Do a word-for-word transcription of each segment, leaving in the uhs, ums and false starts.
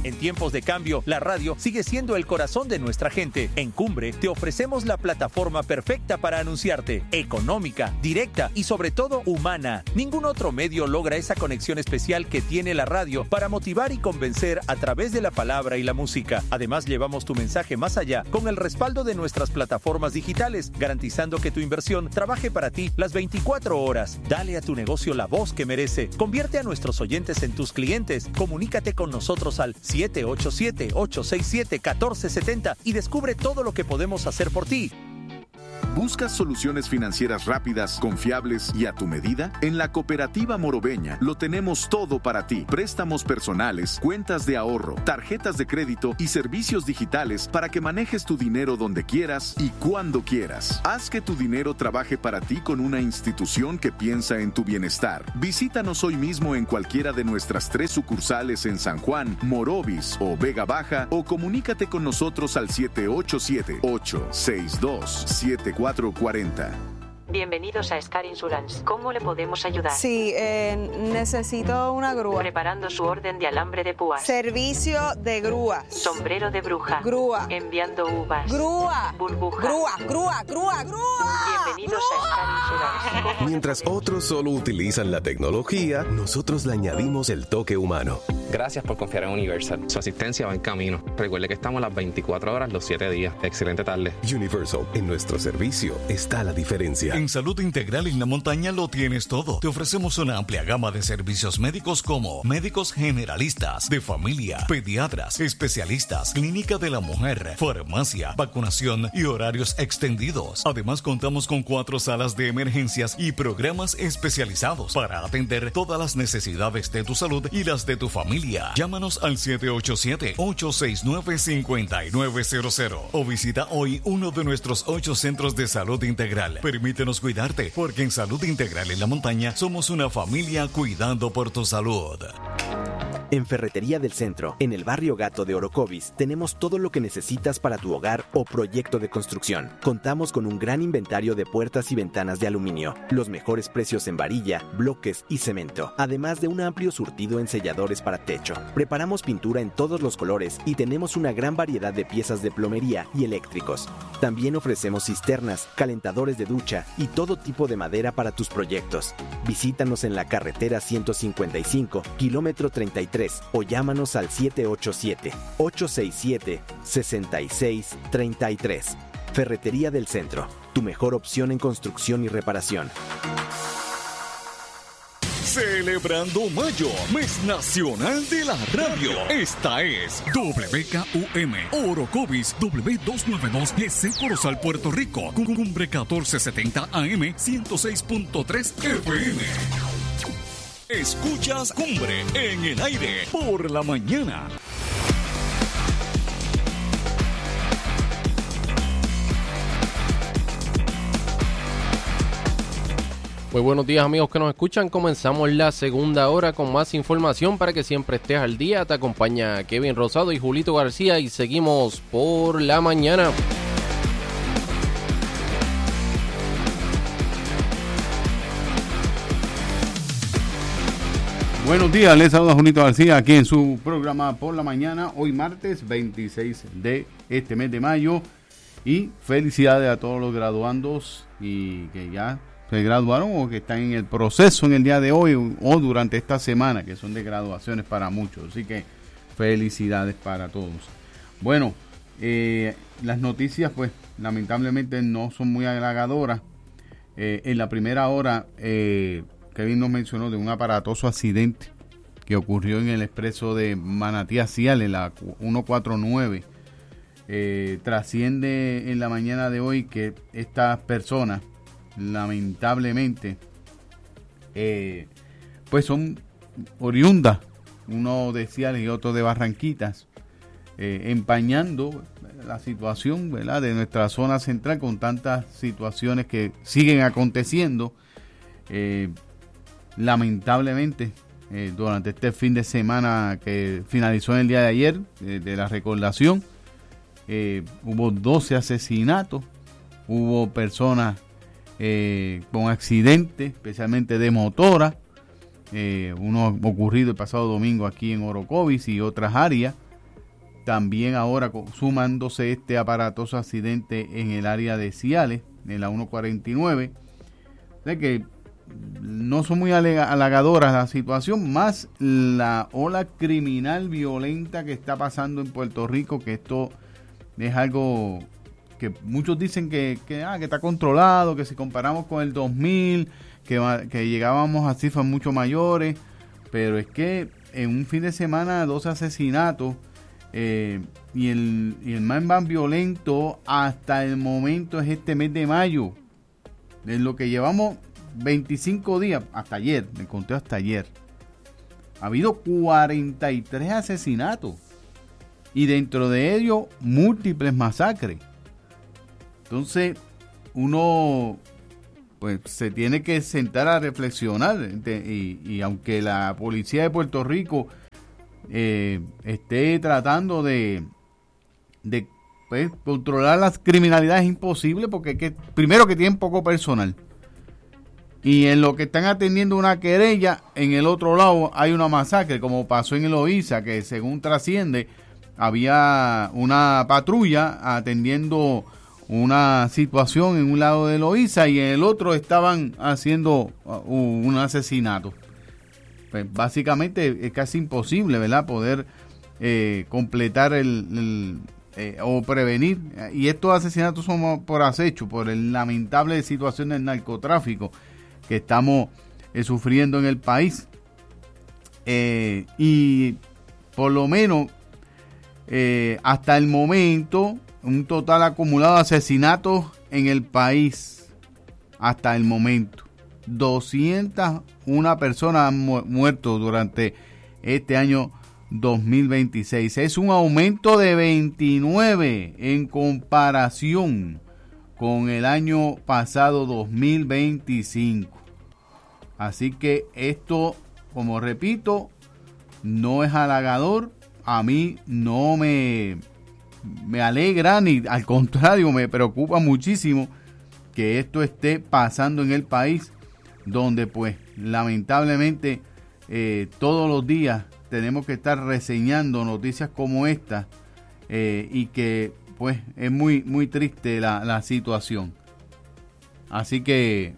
En tiempos de cambio, la radio sigue siendo el corazón de nuestra gente. En Cumbre te ofrecemos la plataforma perfecta para anunciarte, económica, directa y sobre todo humana. Ningún otro medio logra esa conexión especial que tiene la radio para motivar y convencer a través de la palabra y la música. Además, llevamos tu mensaje más allá con el respaldo de nuestras plataformas digitales, garantizando que tu inversión trabaje para ti las veinticuatro horas. Dale a tu negocio la voz que merece. Convierte a nuestros oyentes en tus clientes. Comunícate con nosotros al siete ocho siete, ocho seis siete, uno cuatro siete cero y descubre todo lo que podemos hacer por ti. ¿Buscas soluciones financieras rápidas, confiables y a tu medida? En la Cooperativa Morobeña lo tenemos todo para ti. Préstamos personales, cuentas de ahorro, tarjetas de crédito y servicios digitales para que manejes tu dinero donde quieras y cuando quieras. Haz que tu dinero trabaje para ti con una institución que piensa en tu bienestar. Visítanos hoy mismo en cualquiera de nuestras tres sucursales en San Juan, Morovis o Vega Baja o comunícate con nosotros al siete ocho siete, ocho seis dos, siete cuatro cuatro cero. Bienvenidos a Scar Insurance. ¿Cómo le podemos ayudar? Sí, eh, necesito una grúa. Preparando su orden de alambre de púas. Servicio de grúas. Sombrero de bruja. Grúa. Enviando uvas. Grúa. Burbuja. Grúa, grúa, grúa, grúa. Bienvenidos grúa. a Scar Insurance. Mientras otros solo utilizan la tecnología, nosotros le añadimos el toque humano. Gracias por confiar en Universal. Su asistencia va en camino. Recuerde que estamos las veinticuatro horas, los siete días. Excelente tarde. Universal, en nuestro servicio está la diferencia. En Salud Integral en la Montaña lo tienes todo. Te ofrecemos una amplia gama de servicios médicos como médicos generalistas, de familia, pediatras, especialistas, clínica de la mujer, farmacia, vacunación y horarios extendidos. Además, contamos con cuatro salas de emergencias y programas especializados para atender todas las necesidades de tu salud y las de tu familia. Llámanos al siete ocho siete, ocho seis nueve, cinco nueve cero cero o visita hoy uno de nuestros ocho centros de salud integral. Permítenos cuidarte, porque en Salud Integral en la Montaña somos una familia cuidando por tu salud. En Ferretería del Centro, en el barrio Gato de Orocovis, tenemos todo lo que necesitas para tu hogar o proyecto de construcción. Contamos con un gran inventario de puertas y ventanas de aluminio, los mejores precios en varilla, bloques y cemento, además de un amplio surtido en selladores para techo. Preparamos pintura en todos los colores y tenemos una gran variedad de piezas de plomería y eléctricos. También ofrecemos cisternas, calentadores de ducha y todo tipo de madera para tus proyectos. Visítanos en la carretera ciento cincuenta y cinco, kilómetro treinta y tres, o llámanos al siete ocho siete, ocho seis siete, seis seis tres tres. Ferretería del Centro, tu mejor opción en construcción y reparación. Celebrando Mayo, mes nacional de la radio. Esta es W K U M Orocovis W doscientos noventa y dos G C Corozal, Puerto Rico. Cumbre catorce setenta A M ciento seis punto tres F M. Escuchas Cumbre en el aire por la mañana. Muy buenos días, amigos que nos escuchan. Comenzamos la segunda hora con más información para que siempre estés al día. Te acompaña Kevin Rosado y Julito García y seguimos por la mañana. Buenos días, les saluda Julito García aquí en su programa por la mañana, hoy martes veintiséis de este mes de mayo, y felicidades a todos los graduandos y que ya se graduaron o que están en el proceso en el día de hoy o durante esta semana, que son de graduaciones para muchos, así que felicidades para todos. Bueno, eh, las noticias pues lamentablemente no son muy halagadoras. Eh, en la primera hora eh, Kevin nos mencionó de un aparatoso accidente que ocurrió en el expreso de Manatí a Ciales, en la ciento cuarenta y nueve. Eh, trasciende en la mañana de hoy que estas personas, lamentablemente, eh, pues son oriundas, uno de Ciales y otro de Barranquitas, eh, empañando la situación, ¿verdad?, de nuestra zona central con tantas situaciones que siguen aconteciendo. Eh, lamentablemente eh, durante este fin de semana que finalizó en el día de ayer, eh, de la recordación, eh, hubo doce asesinatos, hubo personas eh, con accidentes, especialmente de motora, eh, uno ocurrido el pasado domingo aquí en Orocovis y otras áreas, también ahora sumándose este aparatoso accidente en el área de Ciales, en la ciento cuarenta y nueve. De que no son muy halagadoras la situación, más la ola criminal violenta que está pasando en Puerto Rico, que esto es algo que muchos dicen que, que, ah, que está controlado, que si comparamos con el dos mil, que, que llegábamos a cifras mucho mayores, pero es que en un fin de semana dos asesinatos, eh, y, el, y el más, más violento hasta el momento es este mes de mayo. En lo que llevamos veinticinco días, hasta ayer, me conté hasta ayer, ha habido cuarenta y tres asesinatos y dentro de ellos múltiples masacres. Entonces uno pues se tiene que sentar a reflexionar y, y aunque la policía de Puerto Rico eh, esté tratando de, de pues, controlar las criminalidades, es imposible porque que, primero que tienen poco personal. Y en lo que están atendiendo una querella, en el otro lado hay una masacre, como pasó en Eloísa, que según trasciende, había una patrulla atendiendo una situación en un lado de Eloísa y en el otro estaban haciendo un asesinato. Pues básicamente es casi imposible, ¿verdad?, poder eh, completar el, el eh, o prevenir. Y estos asesinatos son por acecho, por el lamentable situación del narcotráfico que estamos eh, sufriendo en el país. Eh, y por lo menos eh, hasta el momento, un total acumulado de asesinatos en el país, hasta el momento, doscientas una personas han mu- muerto durante este año dos mil veintiséis. Es un aumento de veintinueve en comparación con el año pasado dos mil veinticinco. Así que esto, como repito, no es halagador. A mí no me, me alegra, ni al contrario, me preocupa muchísimo que esto esté pasando en el país, donde pues lamentablemente eh, todos los días tenemos que estar reseñando noticias como esta, eh, y que pues es muy, muy triste la, la situación. Así que,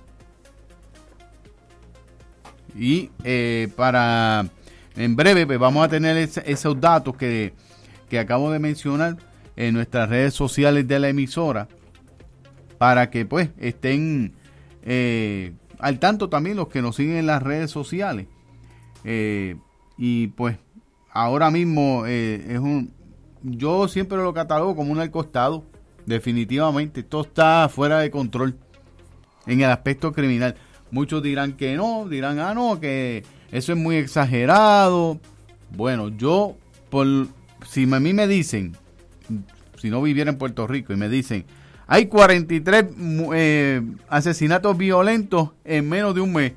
y eh, para, en breve, pues vamos a tener es, esos datos que, que acabo de mencionar en nuestras redes sociales de la emisora, para que pues estén eh, al tanto también los que nos siguen en las redes sociales. Eh, y pues ahora mismo eh, es un... Yo siempre lo catalogo como un narcoestado. Definitivamente, esto está fuera de control en el aspecto criminal. Muchos dirán que no, dirán, ah, no, que eso es muy exagerado. Bueno, yo, por si a mí me dicen, si no viviera en Puerto Rico y me dicen, hay cuarenta y tres eh, asesinatos violentos en menos de un mes.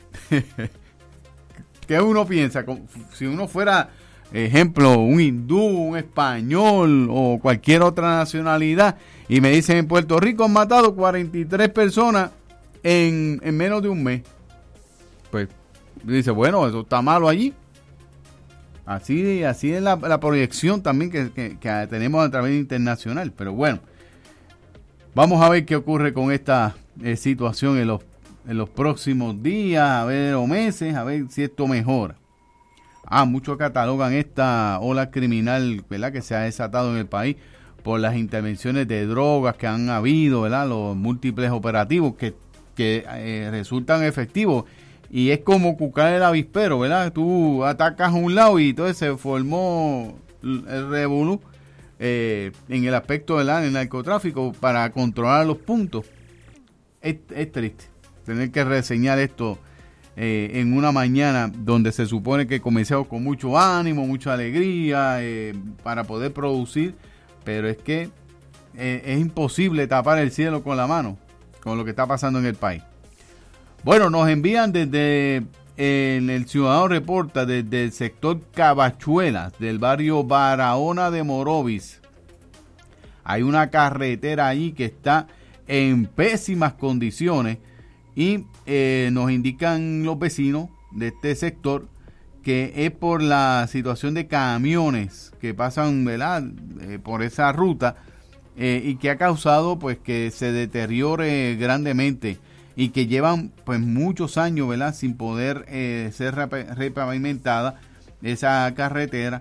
¿Qué uno piensa? Si uno fuera, ejemplo, un hindú, un español o cualquier otra nacionalidad, y me dicen en Puerto Rico han matado cuarenta y tres personas en, en menos de un mes, pues dice, bueno, eso está malo allí. Así, así es la, la proyección también que, que, que tenemos a través internacional. Pero bueno, vamos a ver qué ocurre con esta eh, situación en los, en los próximos días, a ver, o meses, a ver si esto mejora. Ah, muchos catalogan esta ola criminal, ¿verdad?, que se ha desatado en el país por las intervenciones de drogas que han habido, ¿verdad?, los múltiples operativos que, que eh, resultan efectivos. Y es como cucar el avispero, ¿verdad? Tú atacas a un lado y entonces se formó el revolú eh, en el aspecto del narcotráfico para controlar los puntos. Es, es triste tener que reseñar esto eh, en una mañana donde se supone que comenzamos con mucho ánimo, mucha alegría eh, para poder producir, pero es que eh, es imposible tapar el cielo con la mano con lo que está pasando en el país. Bueno, nos envían desde eh, el Ciudadano Reporta, desde el sector Cabachuelas, del barrio Barahona de Morovis. Hay una carretera allí que está en pésimas condiciones y eh, nos indican los vecinos de este sector que es por la situación de camiones que pasan, ¿verdad?, eh, por esa ruta eh, y que ha causado pues que se deteriore grandemente y que llevan pues muchos años, ¿verdad?, sin poder eh, ser repavimentada esa carretera,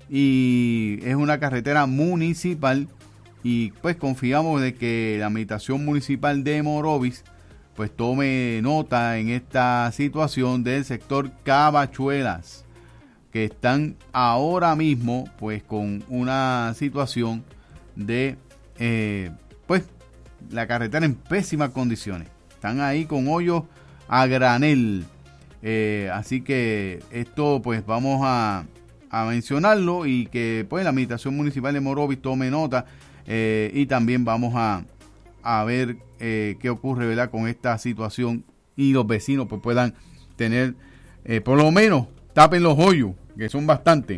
y es una carretera municipal, y pues confiamos de que la administración municipal de Morovis pues tome nota en esta situación del sector Cavachuelas, que están ahora mismo pues con una situación de eh, pues la carretera en pésimas condiciones. Están ahí con hoyos a granel. Eh, así que esto pues vamos a, a mencionarlo, y que pues la administración municipal de Morovis tome nota, eh, y también vamos a, a ver eh, qué ocurre, ¿verdad?, con esta situación, y los vecinos pues puedan tener, eh, por lo menos tapen los hoyos, que son bastantes.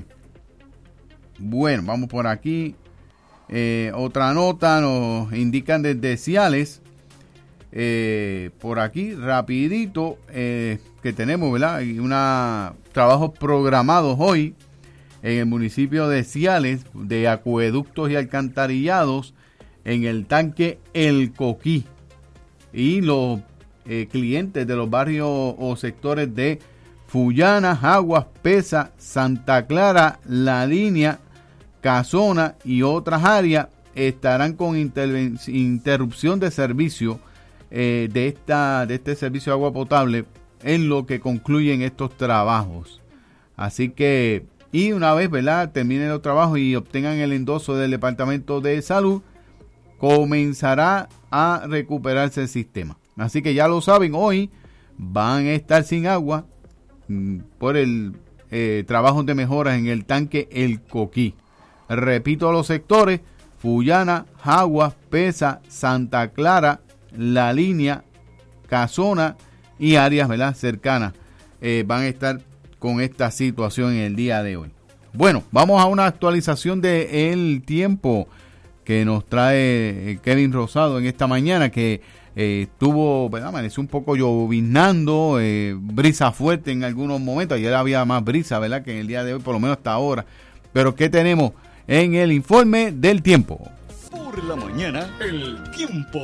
Bueno, vamos por aquí. Eh, otra nota nos indican desde Ciales. Eh, por aquí, rapidito, eh, que tenemos, ¿verdad?, una trabajos programados hoy en el municipio de Ciales de acueductos y alcantarillados en el tanque El Coquí, y los eh, clientes de los barrios o sectores de Fullana, Aguas, Pesa, Santa Clara, La Línea, Casona y otras áreas estarán con interrupción de servicio eh, de esta de este servicio de agua potable en lo que concluyen estos trabajos. Así que, y una vez, ¿verdad?, terminen los trabajos y obtengan el endoso del Departamento de Salud, comenzará a recuperarse el sistema. Así que ya lo saben, hoy van a estar sin agua mmm, por el eh, trabajo de mejoras en el tanque El Coquí. Repito los sectores: Fullana, Aguas, Pesa, Santa Clara, La Línea, Casona y áreas, ¿verdad?, cercanas eh, van a estar con esta situación en el día de hoy. Bueno, vamos a una actualización de el tiempo que nos trae Kevin Rosado en esta mañana, que eh, tuvo, ¿verdad?, amaneció un poco lloviznando, eh, brisa fuerte en algunos momentos. Ayer había más brisa, ¿verdad?, que en el día de hoy, por lo menos hasta ahora. Pero ¿qué tenemos en el informe del tiempo? Por la mañana, el tiempo.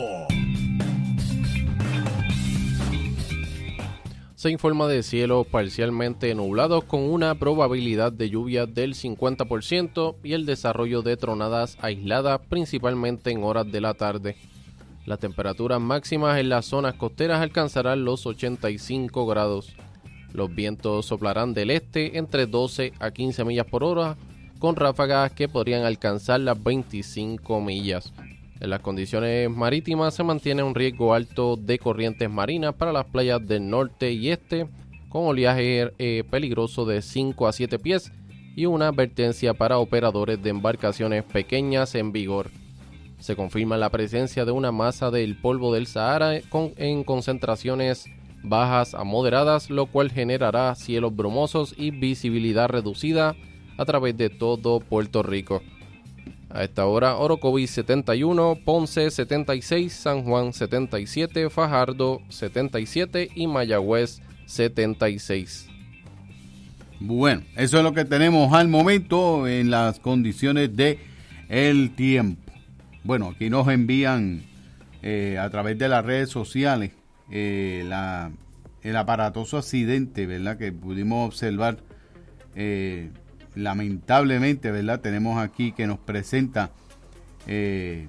Se informa de cielos parcialmente nublados con una probabilidad de lluvia del cincuenta por ciento y el desarrollo de tronadas aisladas principalmente en horas de la tarde. Las temperaturas máximas en las zonas costeras alcanzarán los ochenta y cinco grados. Los vientos soplarán del este entre doce a quince millas por hora, con ráfagas que podrían alcanzar las veinticinco millas. En las condiciones marítimas se mantiene un riesgo alto de corrientes marinas para las playas del norte y este, con oleaje eh, peligroso de cinco a siete pies y una advertencia para operadores de embarcaciones pequeñas en vigor. Se confirma la presencia de una masa del polvo del Sahara con, en concentraciones bajas a moderadas, lo cual generará cielos brumosos y visibilidad reducida a través de todo Puerto Rico. A esta hora, Orocovis setenta y uno, Ponce setenta y seis, San Juan setenta y siete, Fajardo setenta y siete y Mayagüez setenta y seis. Bueno, eso es lo que tenemos al momento en las condiciones de el tiempo. Bueno, aquí nos envían eh, a través de las redes sociales eh, la, el aparatoso accidente, ¿verdad?, que pudimos observar. Eh, lamentablemente, ¿verdad?, tenemos aquí que nos presenta eh,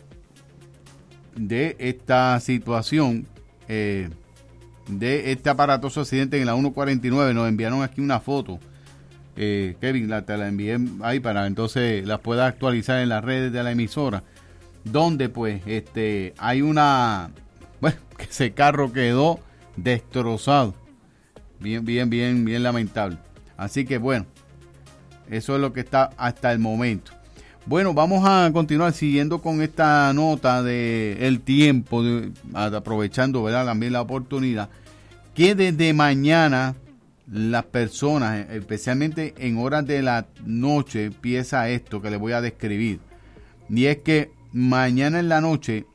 de esta situación, eh, de este aparatoso accidente en la uno cuarenta y nueve. Nos enviaron aquí una foto, eh, Kevin, la, te la envié ahí para entonces las pueda actualizar en las redes de la emisora, donde pues este hay una, bueno, que ese carro quedó destrozado, bien, bien, bien, bien lamentable. Así que bueno, eso es lo que está hasta el momento. Bueno, vamos a continuar siguiendo con esta nota de el tiempo, de, aprovechando, ¿verdad?, también la oportunidad, que desde mañana las personas, especialmente en horas de la noche, empieza esto que les voy a describir. Y es que mañana en la noche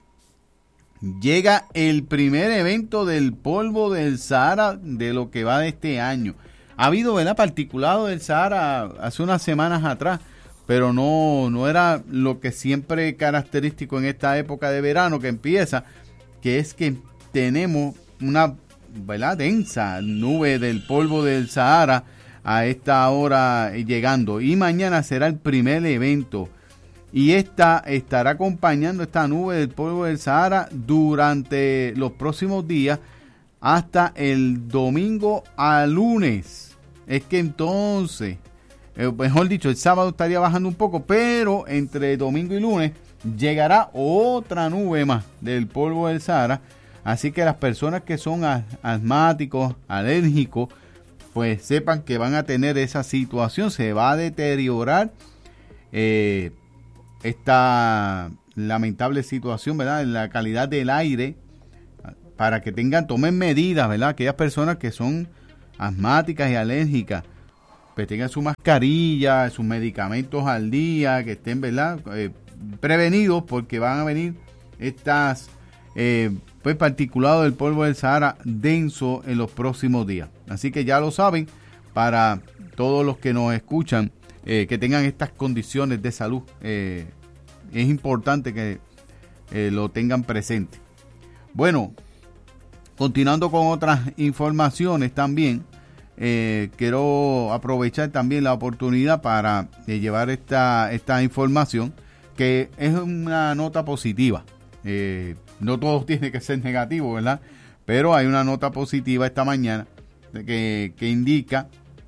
llega el primer evento del polvo del Sahara de lo que va de este año. ha habido, ¿verdad?, particulado del Sahara hace unas semanas atrás, pero no, no era lo que siempre característico en esta época de verano que empieza, que es que tenemos una, ¿verdad?, densa nube del polvo del Sahara a esta hora llegando. Y mañana será el primer evento. Y esta estará acompañando esta nube del polvo del Sahara durante los próximos días hasta el domingo a lunes. Es que entonces, eh, mejor dicho, el sábado estaría bajando un poco, pero entre domingo y lunes llegará otra nube más del polvo del Sahara. Así que las personas que son asmáticos, alérgicos, pues sepan que van a tener esa situación. Se va a deteriorar eh, esta lamentable situación, ¿verdad?, en la calidad del aire, para que tengan, tomen medidas, ¿verdad?, aquellas personas que son asmáticas y alérgicas, pues tengan su mascarilla, sus medicamentos al día, que estén, ¿verdad?, eh, prevenidos, porque van a venir estas eh, pues particulados del polvo del Sahara denso en los próximos días. Así que ya lo saben, para todos los que nos escuchan, eh, que tengan estas condiciones de salud, eh, es importante que eh, lo tengan presente. Bueno, continuando con otras informaciones también, eh, quiero aprovechar también la oportunidad para eh, llevar esta, esta información, que es una nota positiva. Eh, no todo tiene que ser negativo, ¿verdad? Pero hay una nota positiva esta mañana que, que indica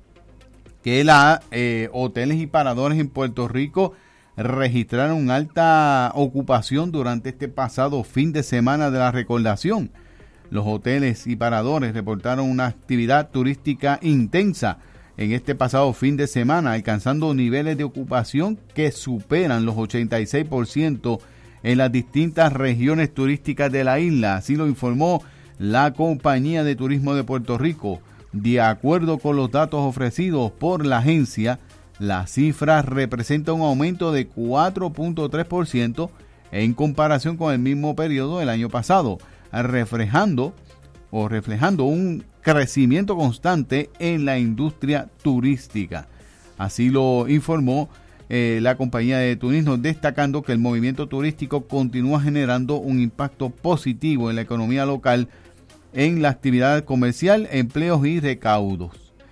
que los eh, hoteles y paradores en Puerto Rico registraron alta ocupación durante este pasado fin de semana de la recordación. Los hoteles y paradores reportaron una actividad turística intensa en este pasado fin de semana, alcanzando niveles de ocupación que superan los ochenta y seis por ciento en las distintas regiones turísticas de la isla. Así lo informó la Compañía de Turismo de Puerto Rico. De acuerdo con los datos ofrecidos por la agencia, la cifra representa un aumento de cuatro punto tres por ciento en comparación con el mismo periodo del año pasado, reflejando o reflejando un crecimiento constante en la industria turística. Así lo informó eh, la Compañía de Turismo, destacando que el movimiento turístico continúa generando un impacto positivo en la economía local, en la actividad comercial, empleos y recaudos.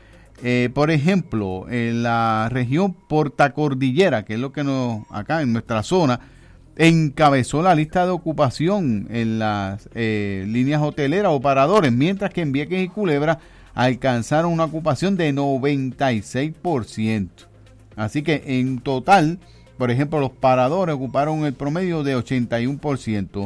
Eh, por ejemplo, en la región Portacordillera, que es lo que nos acá en nuestra zona, encabezó la lista de ocupación en las eh, líneas hoteleras o paradores, mientras que en Vieques y Culebra alcanzaron una ocupación de noventa y seis por ciento. Así que en total, por ejemplo, los paradores ocuparon el promedio de ochenta y uno por ciento.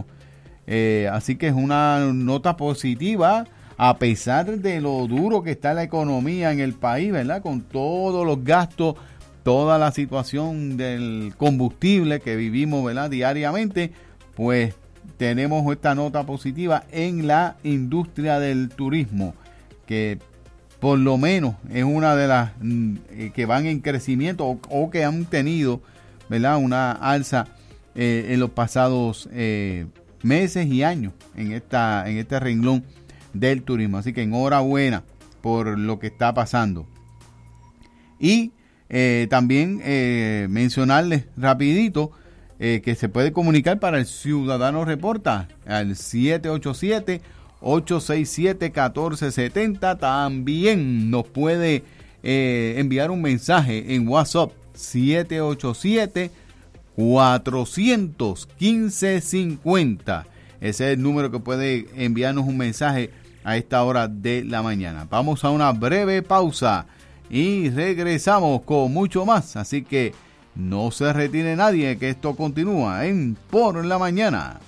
Eh, así que es una nota positiva, a pesar de lo duro que está la economía en el país, ¿verdad? Con todos los gastos, toda la situación del combustible que vivimos, ¿verdad?, diariamente, pues tenemos esta nota positiva en la industria del turismo, que por lo menos es una de las eh, que van en crecimiento o, o que han tenido, ¿verdad?, una alza eh, en los pasados eh, meses y años en esta en este renglón del turismo. Así que enhorabuena por lo que está pasando. Y eh, también eh, mencionarles rapidito eh, que se puede comunicar para el Ciudadano Reporta al siete ocho siete, ocho seis siete, uno cuatro siete cero. También nos puede eh, enviar un mensaje en WhatsApp siete ocho siete, cuatrocientos quince cincuenta. Ese es el número que puede enviarnos un mensaje a esta hora de la mañana. Vamos a una breve pausa y regresamos con mucho más. Así que no se retire nadie, que esto continúa en Por la Mañana.